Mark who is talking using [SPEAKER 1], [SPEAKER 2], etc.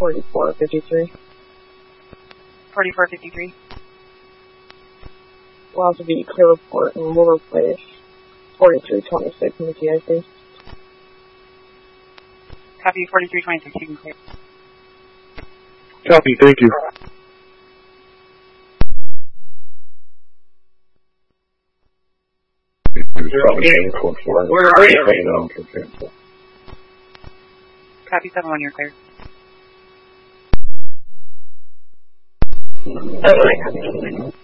[SPEAKER 1] 4453.
[SPEAKER 2] 4453.
[SPEAKER 1] Will also be clear report and will replace 4326 in the TIC.
[SPEAKER 2] Copy 4326, you can clear.
[SPEAKER 3] Copy, thank you.
[SPEAKER 1] Where are you?
[SPEAKER 2] Copy 7-1, you're clear.
[SPEAKER 1] Oh,